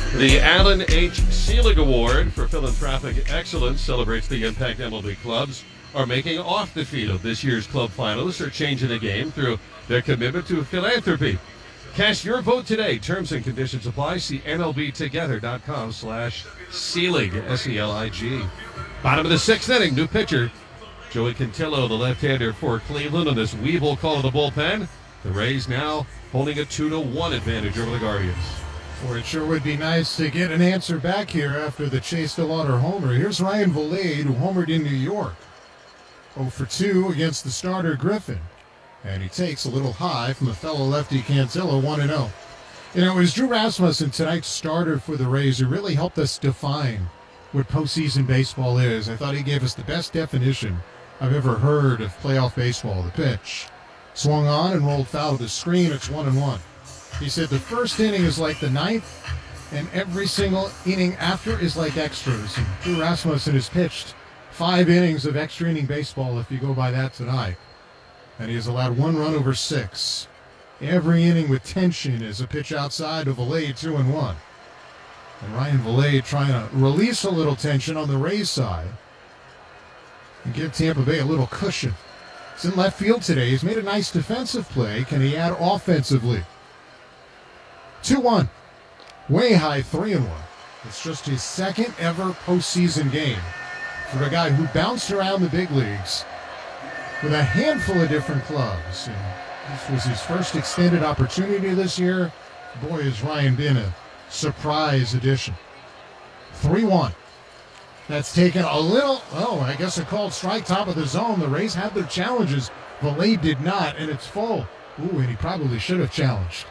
The Alan H. Selig Award for Philanthropic Excellence celebrates the impact MLB clubs are making off the field. This year's club finalists are changing the game through their commitment to philanthropy. Cast your vote today. Terms and conditions apply. See MLBtogether.com/Selig, S-E-L-I-G. Bottom of the sixth inning, new pitcher. Joey Cantillo, the left-hander for Cleveland, on this Weeble call of the bullpen. The Rays now holding a 2-1 advantage over the Guardians. Boy, it sure would be nice to get an answer back here after the Chase DeLauder homer. Here's Ryan Vilade, who homered in New York. 0 for 2 against the starter Griffin. And he takes a little high from a fellow lefty Cantillo, 1-0. You know, it was Drew Rasmussen, tonight's starter for the Rays, who really helped us define what postseason baseball is. I thought he gave us the best definition I've ever heard of playoff baseball. The pitch swung on and rolled foul of the screen. It's 1-1. He said the first inning is like the ninth, and every single inning after is like extras. And Drew Rasmussen has pitched 5 innings of extra inning baseball, if you go by that tonight. And he has allowed 1 run over 6. Every inning with tension is a pitch outside of Vilade, 2-1. And Ryan Vilade trying to release a little tension on the Rays side and give Tampa Bay a little cushion. He's in left field today. He's made a nice defensive play. Can he add offensively? 2-1. Way high, 3-1. It's just his second ever postseason game for a guy who bounced around the big leagues with a handful of different clubs. And this was his first extended opportunity this year. Boy, has Ryan been a surprise addition. 3-1. That's taken a little, I guess a called strike, top of the zone. The Rays had their challenges. Vilade did not, and it's full. Ooh, and he probably should have challenged.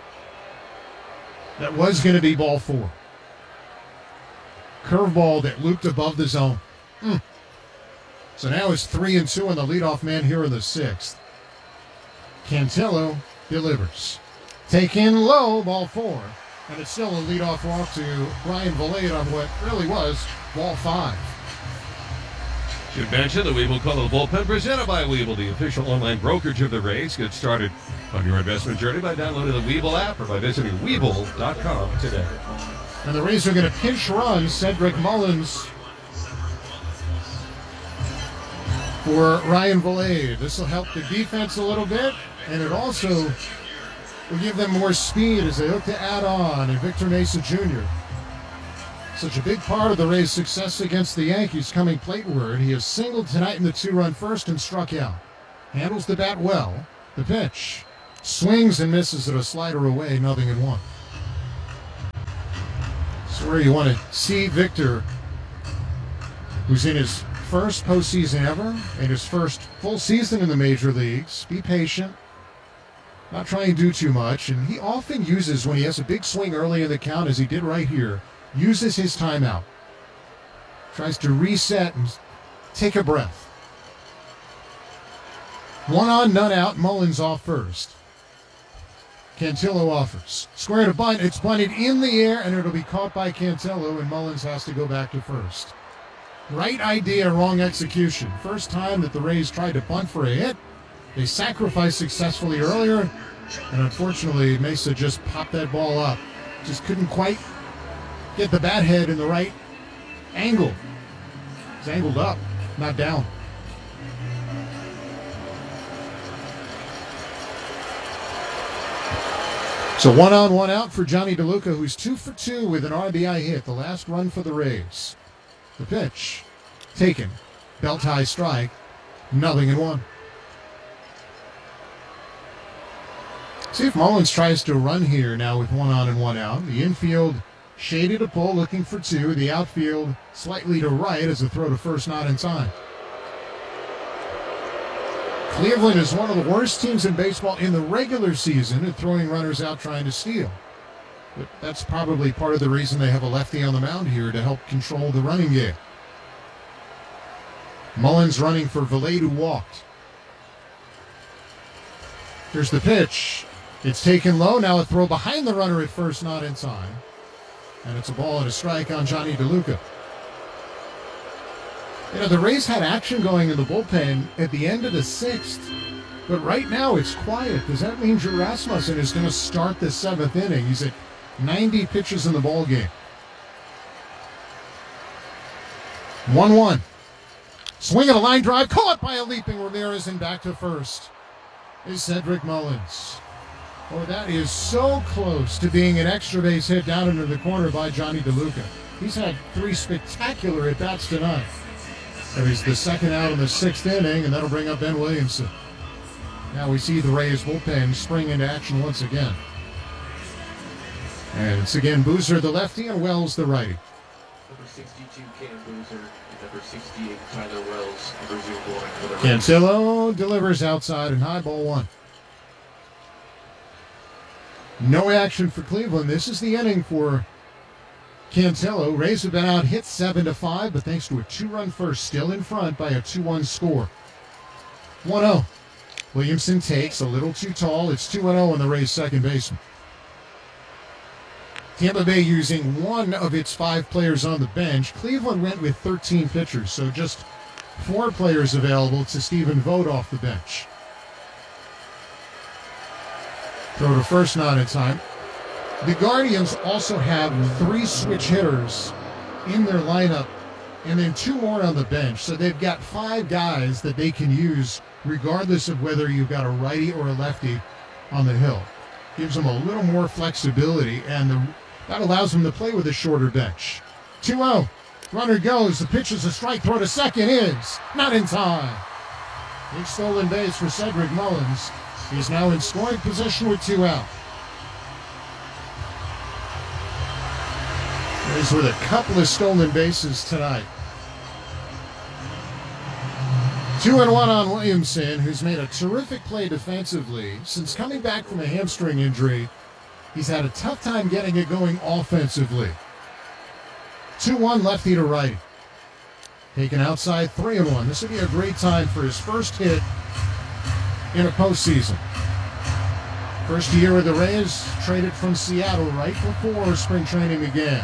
That was going to be ball 4. Curveball that looped above the zone. So now it's 3-2 on the leadoff man here in the 6th. Cantillo delivers. Taken low, ball 4. And it's still a leadoff walk to Ryan Vilade on what really was ball 5. Should mention the Weeble call of the bullpen presented by Weeble, the official online brokerage of the Rays. Get started on your investment journey by downloading the Weeble app or by visiting Weeble.com today. And the Rays are going to pinch run Cedric Mullins for Ryan Vilade. This will help the defense a little bit, and it also will give them more speed as they look to add on. And Victor Mesa Jr., such a big part of the Rays' success against the Yankees, coming plateward. He has singled tonight in the 2-run first and struck out. Handles the bat well. The pitch swings and misses it, a slider away, 0-1. So where you want to see Victor, who's in his first postseason ever and his first full season in the major leagues. Be patient. Not trying to do too much. And he often uses, when he has a big swing early in the count, as he did right here, uses his timeout. Tries to reset and take a breath. 1 on, none out. Mullins off first. Cantillo offers. Square to bunt. It's bunted in the air, and it'll be caught by Cantillo, and Mullins has to go back to first. Right idea, wrong execution. First time that the Rays tried to bunt for a hit. They sacrificed successfully earlier, and unfortunately, Mesa just popped that ball up. Just couldn't quite get the bat head in the right angle. It's angled up, not down. So 1 on, 1 out for Johnny DeLuca, who's 2 for 2 with an RBI hit, the last run for the Rays. The pitch, taken, belt high strike, 0-1. See if Mullins tries to run here now with 1 on and 1 out. The infield shaded a pull, looking for 2. The outfield slightly to right as a throw to first, not in time. Cleveland is one of the worst teams in baseball in the regular season at throwing runners out trying to steal. But that's probably part of the reason they have a lefty on the mound here to help control the running game. Mullins running for Vilade, who walked. Here's the pitch. It's taken low. Now a throw behind the runner at first, not in time. And it's a ball and a strike on Johnny DeLuca. You know, the Rays had action going in the bullpen at the end of the 6th. But right now it's quiet. Does that mean Drew Rasmussen is going to start the 7th inning? He's at 90 pitches in the ball game. 1-1. Swing at a line drive, caught by a leaping Ramirez, and back to first is Cedric Mullins. Oh, that is so close to being an extra base hit down into the corner by Johnny DeLuca. He's had 3 spectacular at-bats tonight. And he's the second out in the 6th inning, and that'll bring up Ben Williamson. Now we see the Rays bullpen spring into action once again. And it's again Boozer the lefty and Wells the righty. Number 62, Cam Boozer, and number 68, Tyler Wells, resume bowling for the Rays. Cantillo delivers outside and high, ball 1. No action for Cleveland. This is the inning for Cantillo. Rays have been out hit 7-5, but thanks to a 2-run first, still in front by a 2-1 score. 1-0. Williamson takes a little too tall. It's 2-0 on the Rays' second baseman. Tampa Bay using 1 of its 5 players on the bench. Cleveland went with 13 pitchers, so just 4 players available to Stephen Vogt off the bench. Throw to first, not in time. The Guardians also have 3 switch hitters in their lineup and then 2 more on the bench. So they've got 5 guys that they can use regardless of whether you've got a righty or a lefty on the hill. Gives them a little more flexibility, and that allows them to play with a shorter bench. 2-0. Runner goes. The pitch is a strike. Throw to second is not in time. Big stolen base for Cedric Mullins. He's now in scoring position with 2 out. Rays with a couple of stolen bases tonight. 2-1 on Williamson, who's made a terrific play defensively. Since coming back from a hamstring injury, he's had a tough time getting it going offensively. 2-1 lefty to righty. Taken outside, 3-1. This would be a great time for his first hit in a postseason. First year with the Rays, traded from Seattle right before spring training began.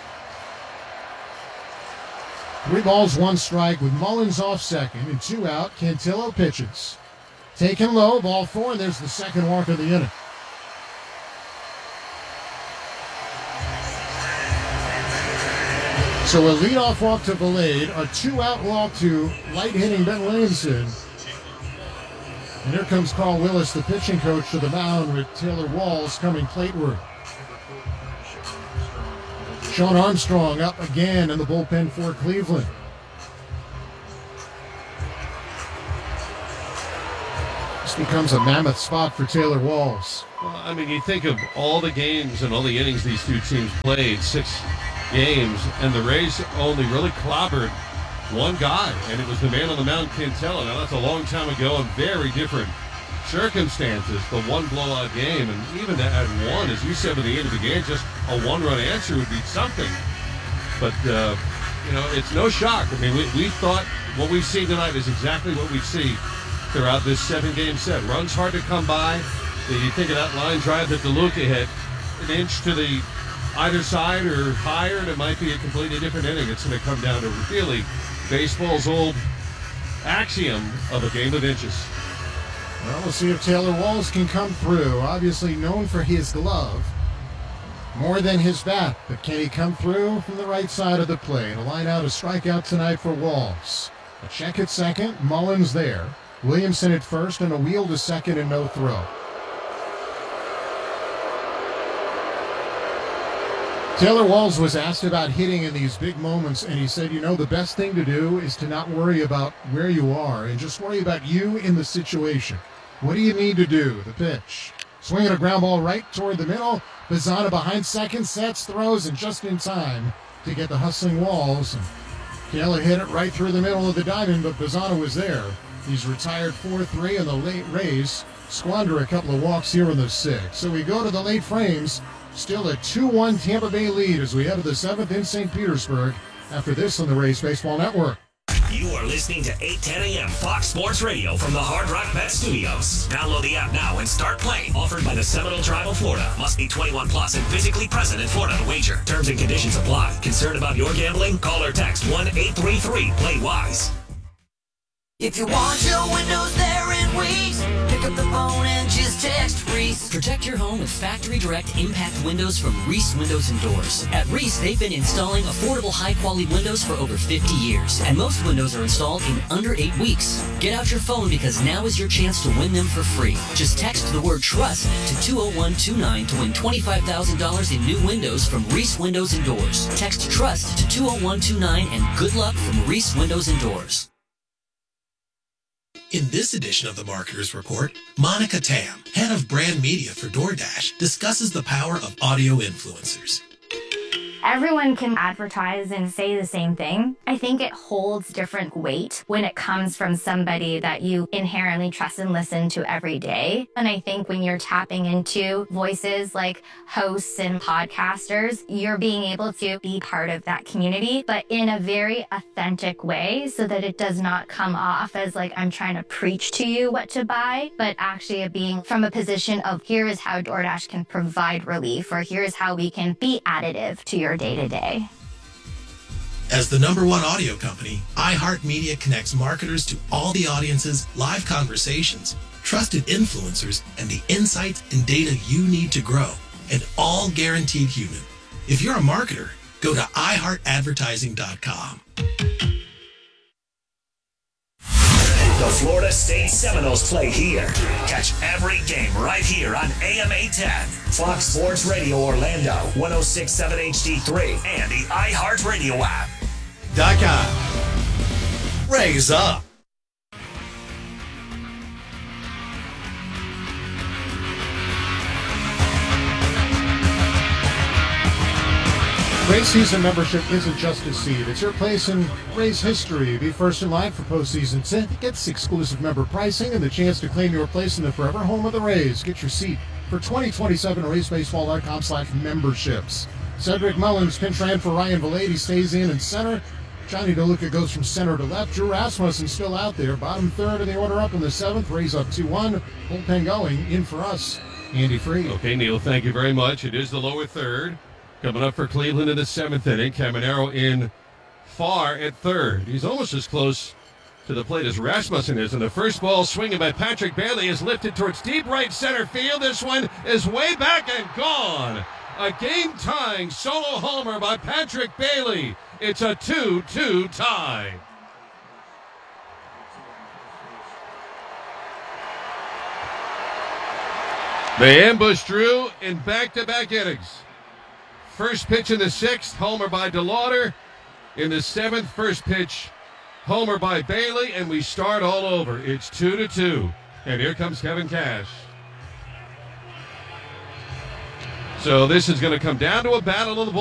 3 balls, 1 strike with Mullins off second and 2 out. Cantillo pitches. Taken low, ball 4, and there's the second walk of the inning. So a leadoff walk to Valade, a 2-out walk to light-hitting Ben Williamson. And here comes Carl Willis, the pitching coach, to the mound with Taylor Walls coming plateward. Sean Armstrong up again in the bullpen for Cleveland. This becomes a mammoth spot for Taylor Walls. Well, I mean, you think of all the games and all the innings these two teams played, 6 games, and the Rays only really clobbered 1 guy, and it was the man on the mound, Cantillo. Now, that's a long time ago in very different circumstances, the 1 blowout game, and even to add 1, as you said at the end of the game, just a 1-run answer would be something. But, it's no shock. I mean, we thought what we've seen tonight is exactly what we see throughout this 7-game set. Runs hard to come by. You think of that line drive that DeLuca hit, an inch to the either side or higher, and it might be a completely different inning. It's going to come down to really baseball's old axiom of a game of inches. Well, we'll see if Taylor Walls can come through. Obviously known for his glove more than his bat, but can he come through from the right side of the plate? A line out, a strikeout tonight for Walls. A check at second, Mullins there. Williamson at first, and a wheel to second and no throw. Taylor Walls was asked about hitting in these big moments, and he said, the best thing to do is to not worry about where you are and just worry about you in the situation. What do you need to do? The pitch. Swinging a ground ball right toward the middle. Bazzana behind second, sets, throws, and just in time to get the hustling Walls. And Taylor hit it right through the middle of the diamond, but Bazzana was there. He's retired 4-3, and the late Rays squander a couple of walks here in the 6th. So we go to the late frames. Still a 2-1 Tampa Bay lead as we head to the 7th in St. Petersburg after this on the Rays Baseball Network. You are listening to 810 a.m. Fox Sports Radio from the Hard Rock Bet Studios. Download the app now and start playing. Offered by the Seminole Tribe of Florida. Must be 21 plus and physically present in Florida to wager. Terms and conditions apply. Concerned about your gambling? Call or text 1-833-PLAY-WISE. If you want your windows there in weeks, pick up the phone and just Text Reese. Protect your home with Factory Direct Impact Windows from Reese Windows and Doors. At Reese, they've been installing affordable, high-quality windows for over 50 years, and most windows are installed in under 8 weeks. Get out your phone because now is your chance to win them for free. Just text the word TRUST to 20129 to win $25,000 in new windows from Reese Windows and Doors. Text TRUST to 20129 and good luck from Reese Windows and Doors. In this edition of the Marketers Report, Monica Tam, head of brand media for DoorDash, discusses the power of audio influencers. Everyone can advertise and say the same thing. I think it holds different weight when it comes from somebody that you inherently trust and listen to every day. And I think when you're tapping into voices like hosts and podcasters, you're being able to be part of that community, but in a very authentic way so that it does not come off as like I'm trying to preach to you what to buy, but actually being from a position of here is how DoorDash can provide relief, or here's how we can be additive to your day-to-day. As the #1 audio company, iHeartMedia connects marketers to all the audiences, live conversations, trusted influencers, and the insights and data you need to grow, and all guaranteed human. If you're a marketer, go to iHeartAdvertising.com. The Florida State Seminoles play here. Catch every game right here on AM 810, Fox Sports Radio Orlando, 106.7 HD3, and the iHeartRadio app. Raise up. Raise season membership isn't just a seat. It's your place in Rays history. Be first in line for postseason tickets, exclusive member pricing, and the chance to claim your place in the forever home of the Rays. Get your seat for 2027 at RaysBaseball.com/memberships. Cedric Mullins pinch ran for Ryan Valade. Stays in center. Johnny DeLuca goes from center to left. Drew Rasmussen still out there. Bottom third of the order up in the seventh. Rays up 2-1. Bullpen going. In for us, Andy Freed. Okay, Neil, thank you very much. It is the lower third. Coming up for Cleveland in the seventh inning. Caminero in far at third. He's almost as close to the plate as Rasmussen is. And the first ball swinging by Patrick Bailey is lifted towards deep right center field. This one is way back and gone. A game-tying solo homer by Patrick Bailey. It's a 2-2 tie. They ambushed Drew in back-to-back innings. First pitch in the sixth, homer by DeLauder. In the seventh, first pitch, homer by Bailey, and we start all over. It's 2-2, and here comes Kevin Cash. So this is going to come down to a battle of the